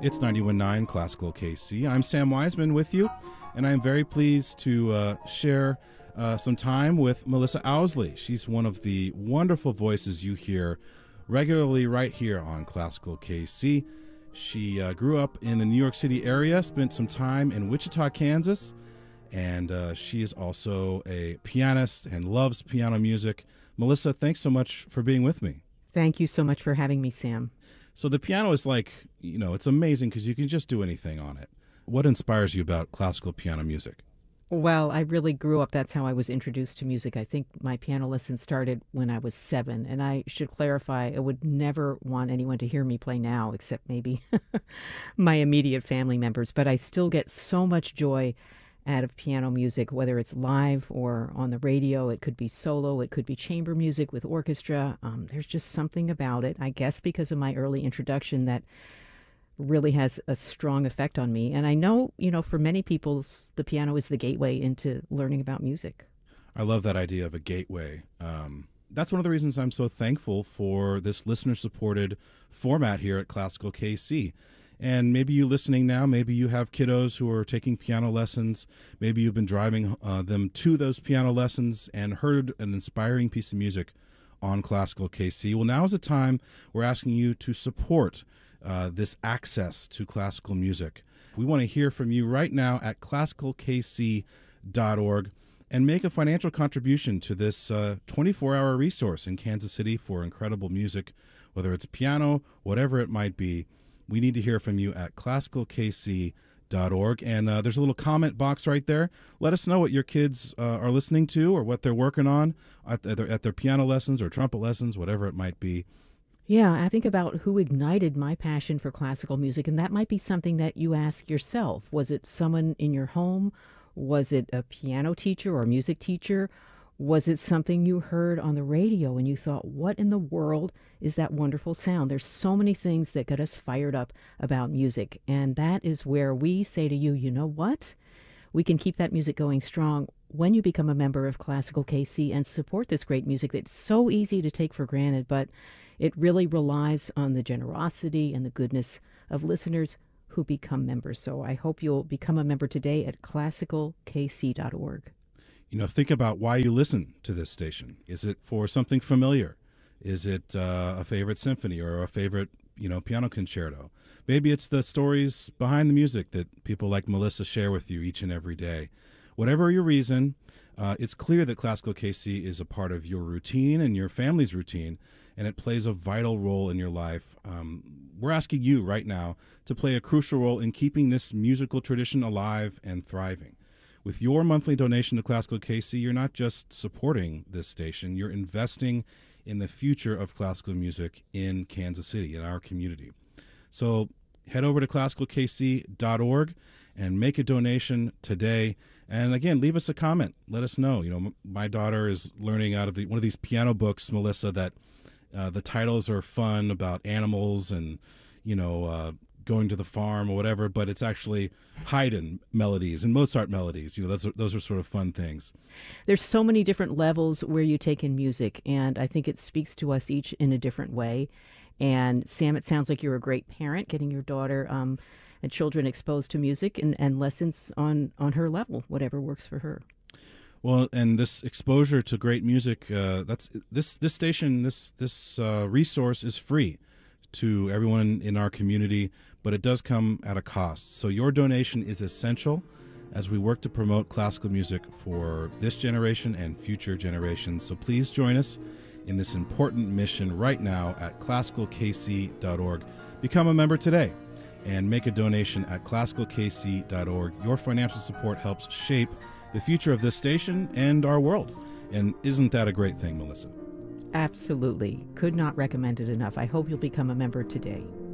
It's 91.9 Classical KC. I'm Sam Wiseman with you, and I'm very pleased to share some time with Melissa Owsley. She's one of the wonderful voices you hear regularly right here on Classical KC. She grew up in the New York City area, spent some time in Wichita, Kansas, and she is also a pianist and loves piano music. Melissa, thanks so much for being with me. Thank you so much for having me, Sam. So the piano is like, it's amazing because you can just do anything on it. What inspires you about classical piano music? Well, I really grew up. That's how I was introduced to music. I think my piano lesson started when I was 7. And I should clarify, I would never want anyone to hear me play now, except maybe my immediate family members. But I still get so much joy out of piano music, whether it's live or on the radio. It could be solo, it could be chamber music with orchestra. There's just something about it, I guess because of my early introduction, that really has a strong effect on me. And I know, for many people, the piano is the gateway into learning about music. I love that idea of a gateway. That's one of the reasons I'm so thankful for this listener-supported format here at Classical KC. And maybe you listening now, maybe you have kiddos who are taking piano lessons. Maybe you've been driving them to those piano lessons and heard an inspiring piece of music on Classical KC. Well, now is the time we're asking you to support this access to classical music. We want to hear from you right now at classicalkc.org and make a financial contribution to this 24-hour resource in Kansas City for incredible music, whether it's piano, whatever it might be. We need to hear from you at classicalkc.org. And there's a little comment box right there. Let us know what your kids are listening to or what they're working on at their piano lessons or trumpet lessons, whatever it might be. Yeah, I think about who ignited my passion for classical music, and that might be something that you ask yourself. Was it someone in your home? Was it a piano teacher or music teacher? Was it something you heard on the radio and you thought, what in the world is that wonderful sound? There's so many things that get us fired up about music. And that is where we say to you, you know what? We can keep that music going strong when you become a member of Classical KC and support this great music that's so easy to take for granted, but it really relies on the generosity and the goodness of listeners who become members. So I hope you'll become a member today at classicalkc.org. Think about why you listen to this station. Is it for something familiar? Is it a favorite symphony or a favorite, piano concerto? Maybe it's the stories behind the music that people like Melissa share with you each and every day. Whatever your reason, it's clear that Classical KC is a part of your routine and your family's routine, and it plays a vital role in your life. We're asking you right now to play a crucial role in keeping this musical tradition alive and thriving. With your monthly donation to Classical KC, you're not just supporting this station, you're investing in the future of classical music in Kansas City, in our community. So head over to classicalkc.org and make a donation today. And again, leave us a comment. Let us know. My daughter is learning out of one of these piano books, Melissa, that the titles are fun about animals and, going to the farm or whatever, but it's actually Haydn melodies and Mozart melodies. Those are sort of fun things. There's so many different levels where you take in music, and I think it speaks to us each in a different way. And Sam, it sounds like you're a great parent, getting your daughter and children exposed to music and lessons on her level, whatever works for her. Well, and this exposure to great music, this station, this resource is free to everyone in our community, but it does come at a cost. So your donation is essential as we work to promote classical music for this generation and future generations. So please join us in this important mission right now at classicalkc.org. Become a member today and make a donation at classicalkc.org. Your financial support helps shape the future of this station and our world. And isn't that a great thing, Melissa? Absolutely. Could not recommend it enough. I hope you'll become a member today.